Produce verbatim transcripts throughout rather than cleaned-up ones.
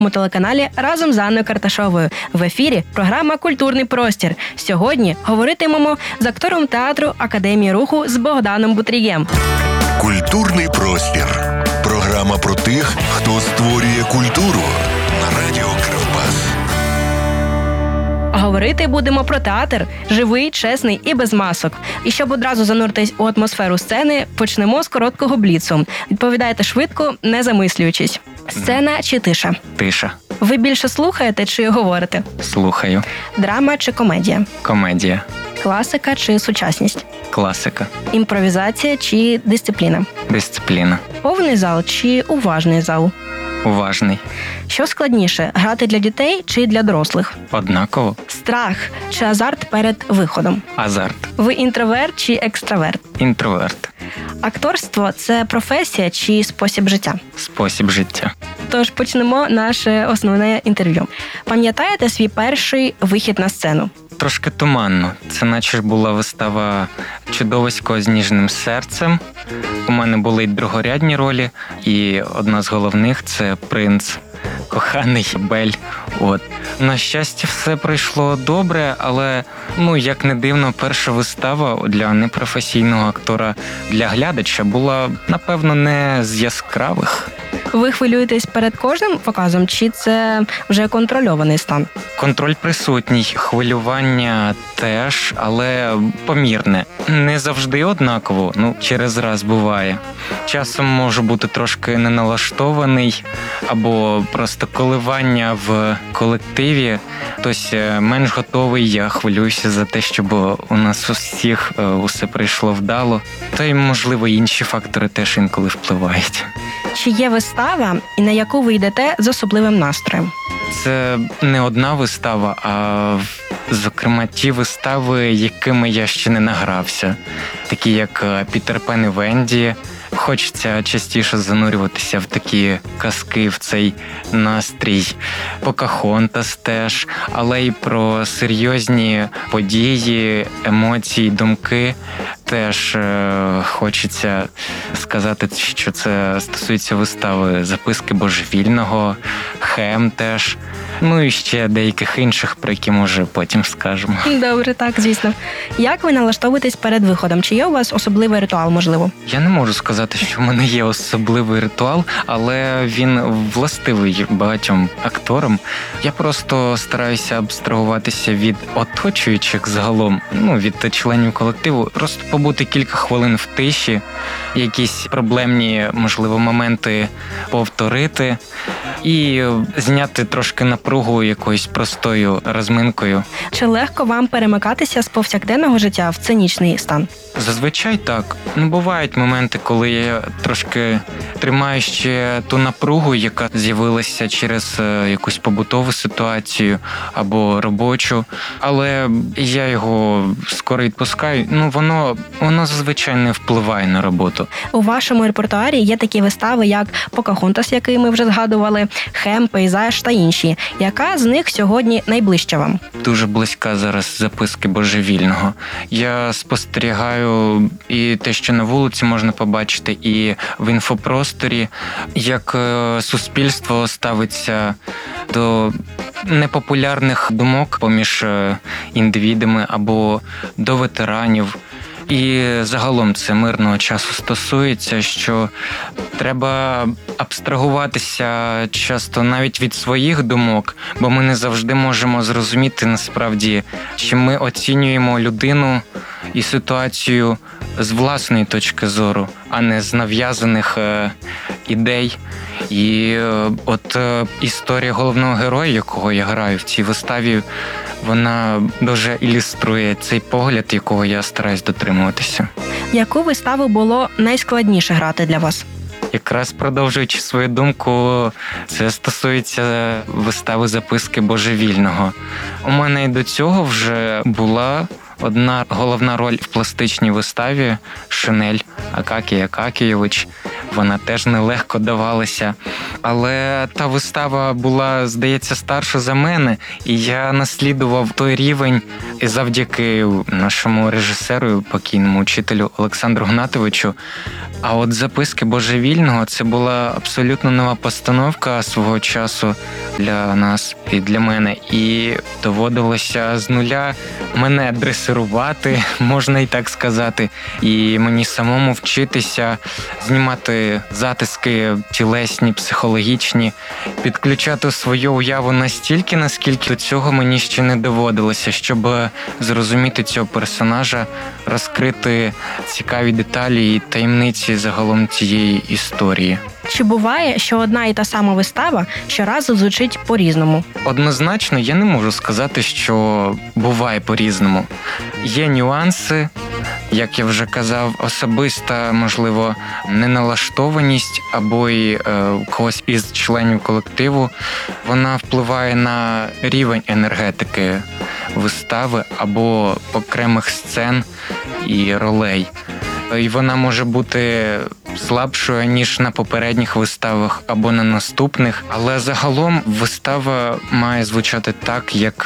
телеканалі разом з Анною Карташовою. В ефірі програма «Культурний простір». Сьогодні говоритимемо з актором театру Академії руху з Богданом Бутрієм. «Культурний простір» – програма про тих, хто створює культуру на радіо Кривбас. Говорити будемо про театр – живий, чесний і без масок. І щоб одразу зануритись у атмосферу сцени, почнемо з короткого бліцу. Відповідайте швидко, не замислюючись. Сцена чи тиша? Тиша. Ви більше слухаєте чи говорите? Слухаю. Драма чи комедія? Комедія. Класика чи сучасність? Класика. Імпровізація чи дисципліна? Дисципліна. Повний зал чи уважний зал? Уважний. Що складніше – грати для дітей чи для дорослих? Однаково. Страх чи азарт перед виходом? Азарт. Ви інтроверт чи екстраверт? Інтроверт. Акторство – це професія чи спосіб життя? Спосіб життя. Тож почнемо наше основне інтерв'ю. Пам'ятаєте свій перший вихід на сцену? Трошки туманно. Це наче ж була вистава «Чудовисько з ніжним серцем». У мене були й другорядні ролі, і одна з головних – це принц, коханий Бель. От. На щастя, все пройшло добре, але, ну, як не дивно, перша вистава для непрофесійного актора, для глядача була, напевно, не з яскравих. Ви хвилюєтесь перед кожним показом, чи це вже контрольований стан? Контроль присутній, хвилювання теж, але помірне. Не завжди однаково, ну, через раз буває. Часом можу бути трошки неналаштований, або просто коливання в колективі. Хтось менш готовий, я хвилююся за те, щоб у нас у всіх усе прийшло вдало. Та й, можливо, інші фактори теж інколи впливають. Чи є вистава, і на яку ви йдете з особливим настроєм? Це не одна вистава, а, зокрема, ті вистави, якими я ще не награвся. Такі як «Пітер Пен і Венді». Хочеться частіше занурюватися в такі казки, в цей настрій. «Покахонтас» теж, але й про серйозні події, емоції, думки. Теж е, хочеться сказати, що це стосується вистави «Записки божевільного», «Хем» теж. Ну і ще деяких інших, про які, може, потім скажемо. Добре, так, звісно. Як ви налаштовуєтесь перед виходом? Чи є у вас особливий ритуал, можливо? Я не можу сказати, що в мене є особливий ритуал, але він властивий багатьом акторам. Я просто стараюся абстрагуватися від оточуючих загалом, ну, від членів колективу. Просто побути кілька хвилин в тиші, якісь проблемні, можливо, моменти повторити і зняти трошки напругу якоюсь простою розминкою. Чи легко вам перемикатися з повсякденного життя в сценічний стан? Зазвичай так. Ну, бувають моменти, коли я трошки тримаю ще ту напругу, яка з'явилася через якусь побутову ситуацію або робочу, але я його скоро відпускаю. Ну, воно, воно зазвичай не впливає на роботу. У вашому репертуарі є такі вистави, як «Покахонтас», який ми вже згадували, «Хем», «Пейзаж» та інші. Яка з них сьогодні найближча вам? Дуже близька зараз «Записки божевільного». Я спостерігаю і те, що на вулиці можна побачити, і в інфопросторі, як суспільство ставиться до непопулярних думок поміж індивідами або до ветеранів. І загалом це мирного часу стосується, що треба абстрагуватися часто навіть від своїх думок, бо ми не завжди можемо зрозуміти насправді, чи ми оцінюємо людину і ситуацію з власної точки зору, а не з нав'язаних е, ідей. І е, от е, історія головного героя, якого я граю в цій виставі, вона дуже ілюструє цей погляд, якого я стараюсь дотримуватися. Яку виставу було найскладніше грати для вас? Якраз продовжуючи свою думку, це стосується вистави «Записки божевільного». У мене і до цього вже була одна головна роль в пластичній виставі «Шинель» Акакій Акакійович. вона теж нелегко давалася. Але та вистава була, здається, старша за мене, і я наслідував той рівень завдяки нашому режисеру, покійному учителю Олександру Гнатовичу. А от «Записки божевільного» – це була абсолютно нова постановка свого часу для нас і для мене. І доводилося з нуля мене дресирувати, можна і так сказати, і мені самому вчитися знімати затиски тілесні, психологічні, підключати свою уяву настільки, наскільки до цього мені ще не доводилося, щоб зрозуміти цього персонажа, розкрити цікаві деталі і таємниці загалом цієї історії. Чи буває, що одна і та сама вистава щоразу звучить по-різному? Однозначно, я не можу сказати, що буває по-різному. Є нюанси, як я вже казав, особиста, можливо, неналаштованість або й е, когось із членів колективу. Вона впливає на рівень енергетики вистави або окремих сцен і ролей. І вона може бути слабшою, ніж на попередніх виставах або на наступних. Але загалом вистава має звучати так, як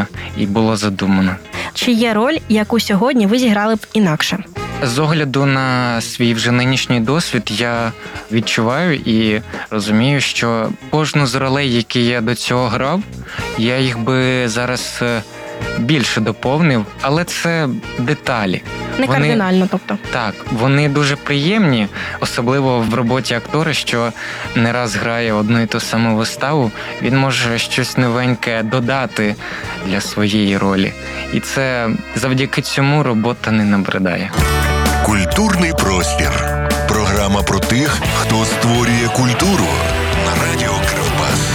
і було задумано. Чи є роль, яку сьогодні ви зіграли б інакше? З огляду на свій вже нинішній досвід я відчуваю і розумію, що кожну з ролей, які я до цього грав, я їх би зараз більше доповнив, але це деталі. Не Вони, кардинально, тобто. Так, вони дуже приємні, особливо в роботі актора, що не раз грає одну і ту саму виставу, він може щось новеньке додати для своєї ролі. І це завдяки цьому робота не набридає. Культурний простір. Програма про тих, хто створює культуру на радіо Кривбас.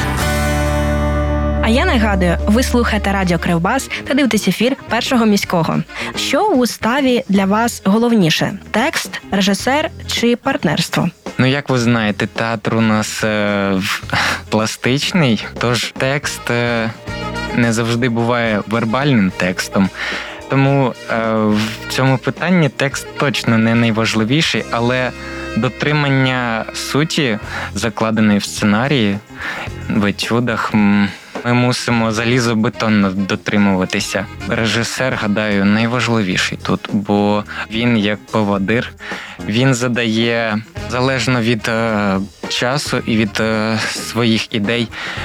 А я нагадую, ви слухаєте Радіо Кривбас та дивитесь ефір Першого міського. Що у виставі для вас головніше – текст, режисер чи партнерство? Ну, як ви знаєте, театр у нас е, пластичний, тож текст е, не завжди буває вербальним текстом. Тому е, в цьому питанні текст точно не найважливіший, але дотримання суті, закладеної в сценарії, в етюдах, ми мусимо залізобетонно дотримуватися. Режисер, гадаю, найважливіший тут, бо він як поводир, він задає, залежно від е, часу і від е, своїх ідей,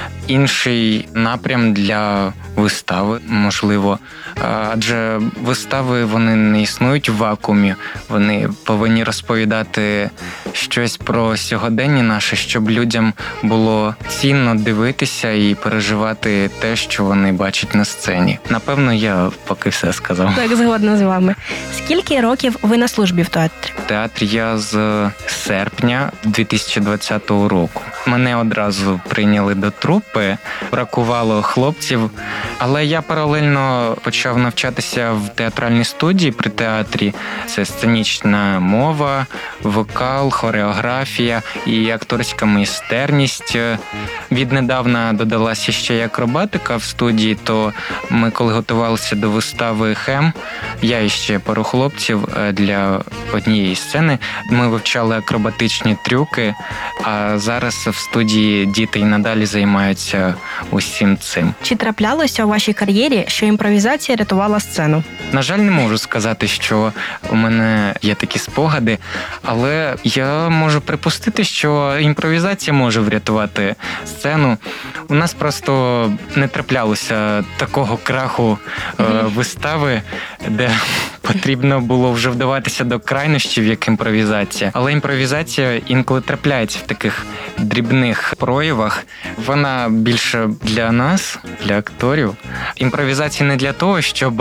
інший напрям для вистави, можливо. Адже вистави, вони не існують в вакуумі, вони повинні розповідати щось про сьогодення наше, щоб людям було цінно дивитися і переживати те, що вони бачать на сцені. Напевно, я поки все сказав. Так, згодна з вами. Скільки років ви на службі в театрі? В театрі я з серпня дві тисячі двадцятого року. Мене одразу прийняли до трупи, бракувало хлопців, але я паралельно почав навчатися в театральній студії при театрі. Це сценічна мова, вокал, хореографія і акторська майстерність. Віднедавна додалася ще й акробатика в студії, то ми, коли готувалися до вистави «Хем», я і ще пару хлопців для однієї сцени, ми вивчали акробатичні трюки, а зараз в студії діти й надалі займаються усім цим. Чи траплялося у вашій кар'єрі, що імпровізація рятувала сцену? На жаль, не можу сказати, що у мене є такі спогади, але я можу припустити, що імпровізація може врятувати сцену. У нас просто не траплялося такого краху е, вистави, де потрібно було вже вдаватися до крайнощів, як імпровізація. Але імпровізація інколи трапляється в таких дрібних проявах. Вона більше для нас, для акторів. Імпровізація не для того, щоб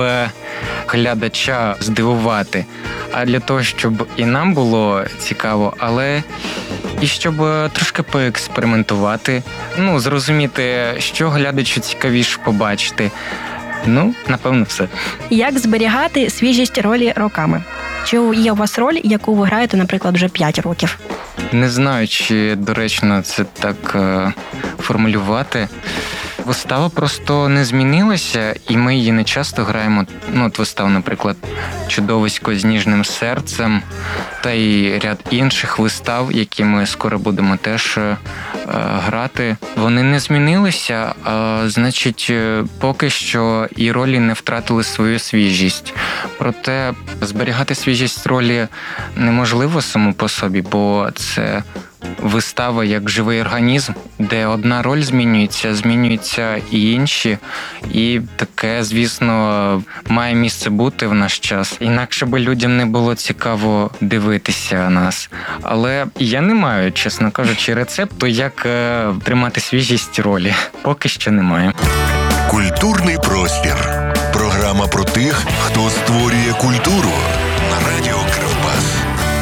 глядача здивувати, а для того, щоб і нам було цікаво, але і щоб трошки поекспериментувати, ну, зрозуміти, що глядачу цікавіше побачити. Ну, напевно, все. Як зберігати свіжість ролі роками? Чи є у вас роль, яку ви граєте, наприклад, вже п'ять років? Не знаю, чи доречно це так е, формулювати. Вистава просто не змінилася, і ми її не часто граємо. Ну, от вистав, наприклад, «Чудовисько з ніжним серцем» та й ряд інших вистав, які ми скоро будемо теж е, грати. Вони не змінилися, а значить, поки що і ролі не втратили свою свіжість. Проте зберігати свіжість ролі неможливо само по собі, бо це вистава як живий організм, де одна роль змінюється, змінюються і інші. І таке, звісно, має місце бути в наш час. Інакше би людям не було цікаво дивитися нас. Але я не маю, чесно кажучи, рецепту, як е, тримати свіжість ролі. Поки що немає. Культурний простір. Програма про тих, хто створює культуру на радіо Кривбас.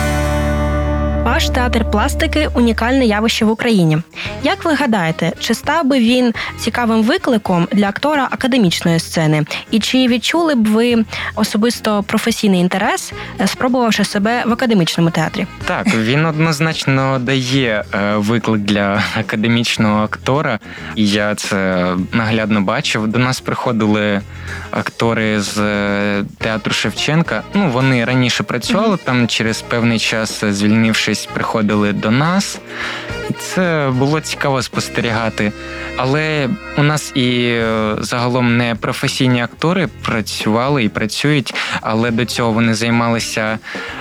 Ваш театр пластики – унікальне явище в Україні. Як ви гадаєте, чи став би він цікавим викликом для актора академічної сцени? І чи відчули б ви особисто професійний інтерес, спробувавши себе в академічному театрі? Так, він однозначно дає виклик для академічного актора. І я це наглядно бачив. До нас приходили актори з театру Шевченка. Ну, вони раніше працювали там, через певний час звільнившись, приходили до нас. І це було цікаво спостерігати. Але у нас і загалом не професійні актори працювали і працюють, але до цього вони займалися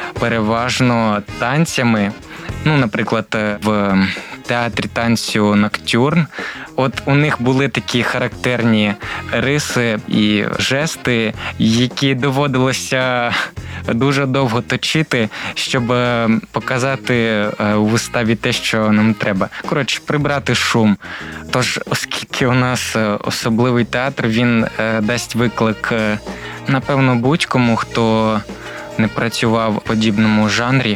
переважно танцями. Ну, наприклад, в театрі танцю «Ноктюрн». От у них були такі характерні риси і жести, які доводилося дуже довго точити, щоб показати у виставі те, що нам треба. Коротше, прибрати шум. Тож, оскільки у нас особливий театр, він дасть виклик, напевно, будь-кому, хто не працював в подібному жанрі.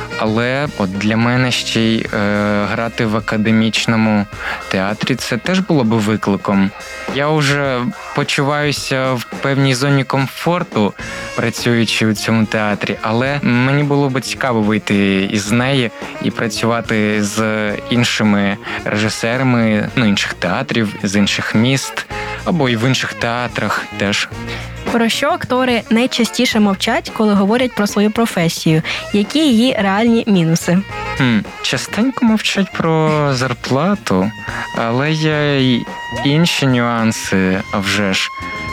Але от для мене ще й е, грати в академічному театрі це теж було б викликом. Я вже почуваюся в певній зоні комфорту, працюючи у цьому театрі, але мені було б цікаво вийти із неї і працювати з іншими режисерами, ну, інших театрів, з інших міст, або і в інших театрах теж. Про що актори найчастіше мовчать, коли говорять про свою професію? Які її реальні мінуси? Хм, частенько мовчать про зарплату, але є й інші нюанси, а вже ж.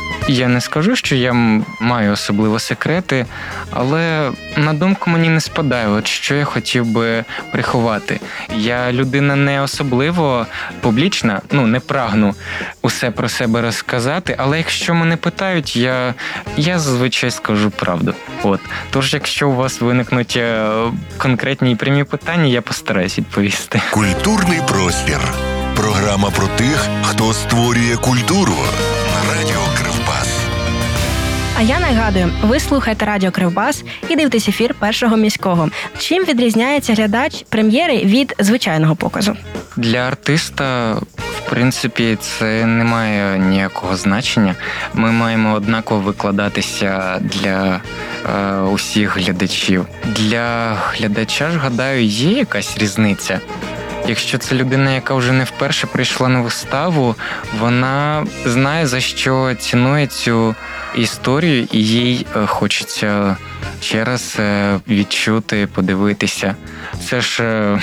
Я не скажу, що я маю особливо секрети, але на думку мені не спадає, от що я хотів би приховати. Я людина не особливо публічна, ну, не прагну усе про себе розказати, але якщо мене питають, я, я зазвичай скажу правду. От. Тож, якщо у вас виникнуть конкретні і прямі питання, я постараюсь відповісти. Культурний простір. Програма про тих, хто створює культуру на радіо Кривбас. А я нагадую, ви слухаєте радіо Кривбас і дивитесь ефір Першого міського. Чим відрізняється глядач прем'єри від звичайного показу? Для артиста, в принципі, це не має ніякого значення. Ми маємо однаково викладатися для е, усіх глядачів. Для глядача ж, гадаю, є якась різниця. Якщо це людина, яка вже не вперше прийшла на виставу, вона знає, за що цінує цю історію, і їй хочеться ще раз відчути, подивитися. Це ж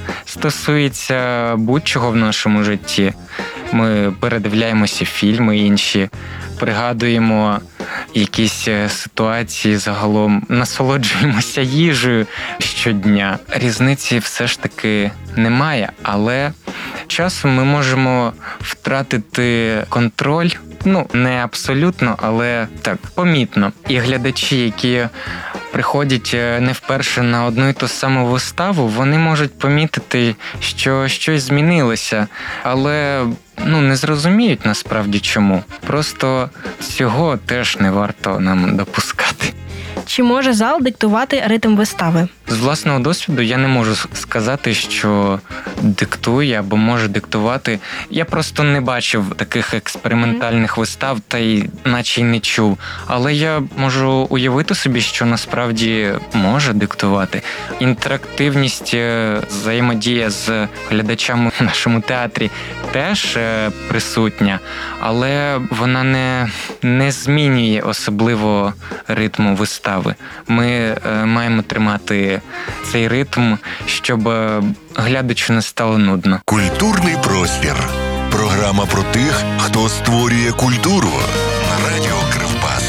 стосується будь-чого в нашому житті. Ми передивляємося фільми інші, пригадуємо якісь ситуації загалом, насолоджуємося їжею щодня. Різниці все ж таки немає, але часом ми можемо втратити контроль. Ну, не абсолютно, але так, помітно. І глядачі, які приходять не вперше на одну і ту саму виставу, вони можуть помітити, що щось змінилося, але ну, не зрозуміють насправді чому. Просто цього теж не варто нам допускати. Чи може зал диктувати ритм вистави? З власного досвіду я не можу сказати, що диктує або може диктувати. Я просто не бачив таких експериментальних вистав, та й наче й не чув. Але я можу уявити собі, що насправді може диктувати. Інтерактивність, взаємодія з глядачами в нашому театрі теж присутня, але вона не, не змінює особливо ритму вистави. Ми маємо тримати цей ритм, щоб глядачу не стало нудно. Культурний простір. Програма про тих, хто створює культуру. На радіо Кривбас.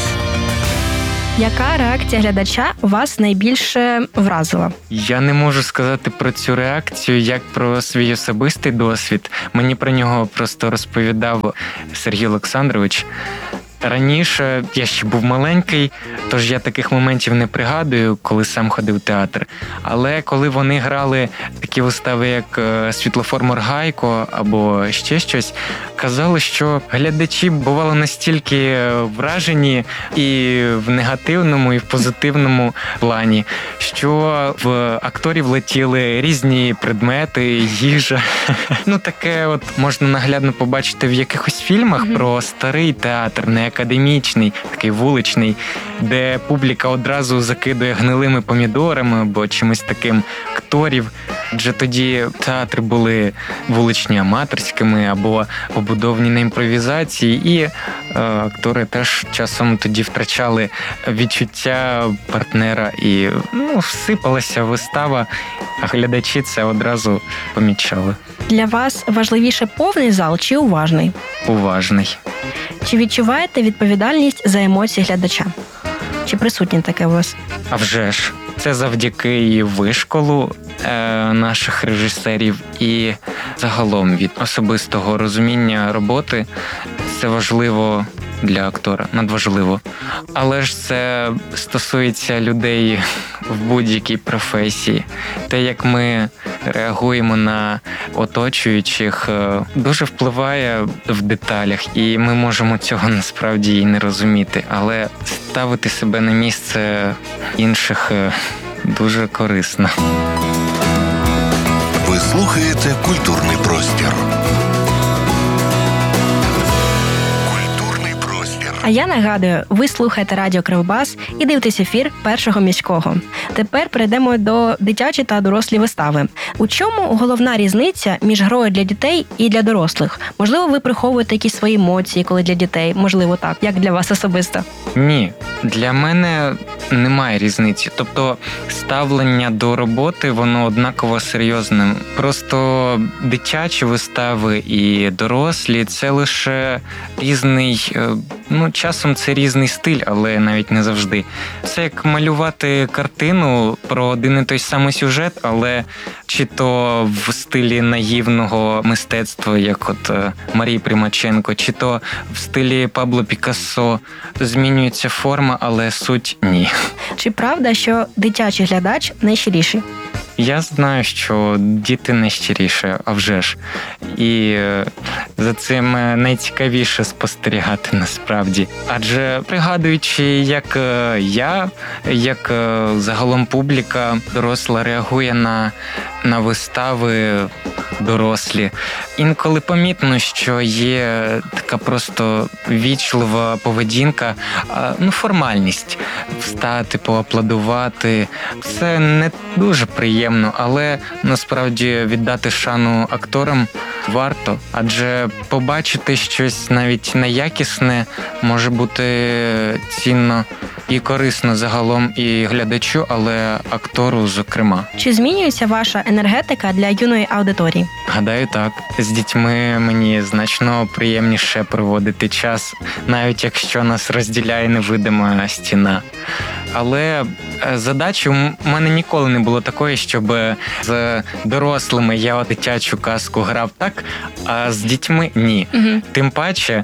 Яка реакція глядача вас найбільше вразила? Я не можу сказати про цю реакцію як про свій особистий досвід. Мені про нього просто розповідав Сергій Олександрович. Раніше я ще був маленький, тож я таких моментів не пригадую, коли сам ходив в театр. Але коли вони грали такі вистави, як «Світлофор Моргайко» або ще щось, казали, що глядачі бували настільки вражені і в негативному, і в позитивному плані, що в акторів летіли різні предмети, їжа. Ну, таке от можна наглядно побачити в якихось фільмах mm-hmm. про старий театр, не академічний, такий вуличний, де публіка одразу закидує гнилими помідорами або чимось таким акторів. Адже тоді театри були вуличні аматорськими або побудовані на імпровізації, і е, актори теж часом тоді втрачали відчуття партнера і ну, всипалася вистава, а глядачі це одразу помічали. Для вас важливіше повний зал чи уважний? Уважний. Чи відчуваєте відповідальність за емоції глядача? Чи присутнє таке у вас? А вже ж. Це завдяки і вишколу е, наших режисерів, і загалом від особистого розуміння роботи. Це важливо для актора, надважливо. Але ж це стосується людей в будь-якій професії. Те, як ми реагуємо на оточуючих, дуже впливає в деталях, і ми можемо цього насправді і не розуміти. Але ставити себе на місце інших дуже корисно. Ви слухаєте «Культурний простір». А я нагадую, ви слухаєте радіо Кривбас і дивитесь ефір Першого міського. Тепер перейдемо до дитячі та дорослі вистави. У чому головна різниця між грою для дітей і для дорослих? Можливо, ви приховуєте якісь свої емоції, коли для дітей? Можливо, так. Як для вас особисто? Ні. Для мене немає різниці. Тобто ставлення до роботи, воно однаково серйозне. Просто дитячі вистави і дорослі – це лише різний, ну, часом це різний стиль, але навіть не завжди. Це як малювати картину про один і той самий сюжет, але чи то в стилі наївного мистецтва, як от Марії Примаченко, чи то в стилі Пабло Пікассо. Змінюється форма, але суть ні. Чи правда, що дитячий глядач найщиріший? Я знаю, що діти найщиріші, а вже ж. І за цим найцікавіше спостерігати насправді. Адже пригадуючи, як я, як загалом публіка доросла реагує на, на вистави дорослі, інколи помітно, що є така просто вічлива поведінка, ну, формальність. Встати, поаплодувати. Це не дуже приємно, але насправді віддати шану акторам варто, адже побачити щось навіть неякісне може бути цінно і корисно загалом і глядачу, але актору зокрема. Чи змінюється ваша енергетика для юної аудиторії? Гадаю, так. З дітьми мені значно приємніше проводити час, навіть якщо нас розділяє невидима стіна. Але задачі у мене ніколи не було такої, щоб з дорослими я дитячу казку грав так, а з дітьми ні. Угу. Тим паче,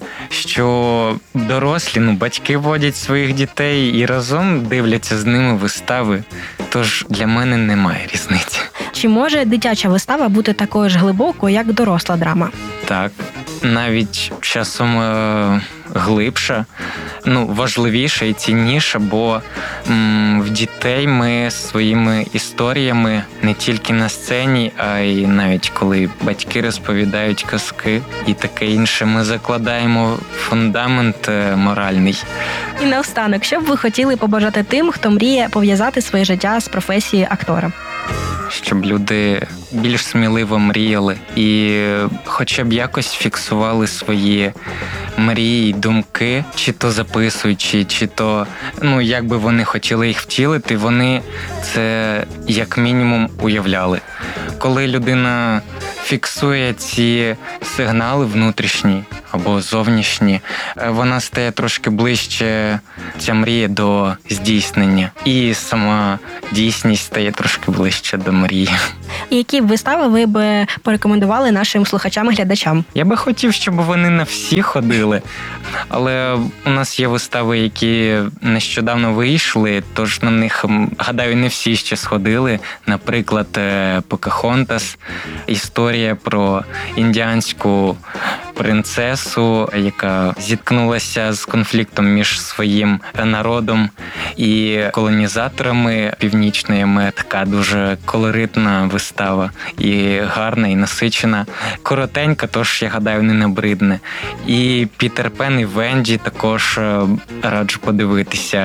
що дорослі, ну, батьки водять своїх дітей і разом дивляться з ними вистави. Тож для мене немає різниці. Чи може дитяча вистава бути такою ж глибокою, як доросла драма? Так, навіть часом е- глибша. ну, важливіша і цінніша, бо м, в дітей ми своїми історіями не тільки на сцені, а й навіть коли батьки розповідають казки і таке інше, ми закладаємо фундамент моральний. І наостанок, що б ви хотіли побажати тим, хто мріє пов'язати своє життя з професією актора? Щоб люди більш сміливо мріяли і хоча б якось фіксували свої мрії, думки, чи то записуючи, чи то, ну, як би вони хотіли їх втілити, вони це як мінімум уявляли. Коли людина фіксує ці сигнали внутрішні або зовнішні, вона стає трошки ближче, ця мрія, до здійснення. І сама дійсність стає трошки ближче до мрії. І які б вистави ви б порекомендували нашим слухачам і глядачам? Я би хотів, щоб вони на всі ходили, але у нас є вистави, які нещодавно вийшли, тож на них, гадаю, не всі ще сходили. Наприклад, «Покахонтас», історія про індіанську принцесу, яка зіткнулася з конфліктом між своїм народом і колонізаторами Північної Америки. Така дуже колоритна вистава, і гарна, і насичена. Коротенька, тож, я гадаю, не набридне. І «Пітер Пен» і «Венді» також раджу подивитися.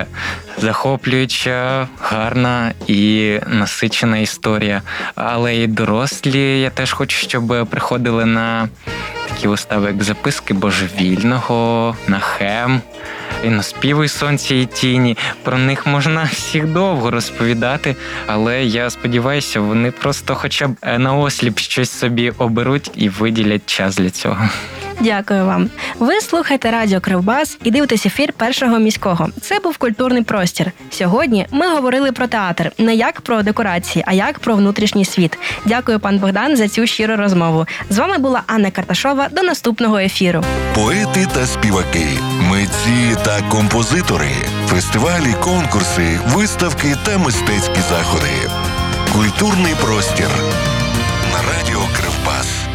Захоплююча, гарна і насичена історія. Але і дорослі, я теж хочу, щоб приходили на такі вистави, як «Записки божевільного», «Нахем», і «Наспівуй сонця і тіні». Про них можна всіх довго розповідати, але я сподіваюся, вони просто хоча б наосліп щось собі оберуть і виділять час для цього. Дякую вам. Ви слухаєте радіо Кривбас і дивитесь ефір Першого міського. Це був культурний простір. Сьогодні ми говорили про театр, не як про декорації, а як про внутрішній світ. Дякую, пан Богдан, за цю щиру розмову. З вами була Анна Карташова. До наступного ефіру. Поети та співаки, митці та композитори, фестивалі, конкурси, виставки та мистецькі заходи. Культурний простір на радіо Кривбас.